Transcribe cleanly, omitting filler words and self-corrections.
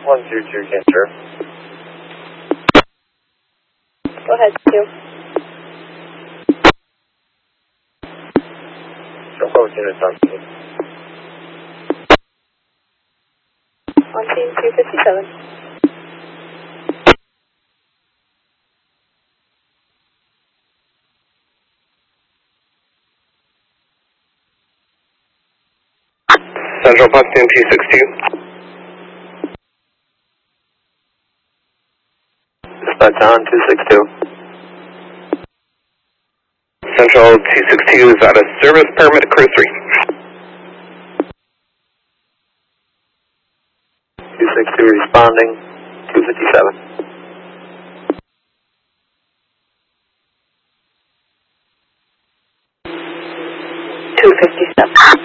122 Cancer. Go ahead, 2. Show both units on scene. On scene 257. Central Buxton P62. Dispatch on 262. Central 262 is out of service, paramedic crew 3. 262 responding, 257.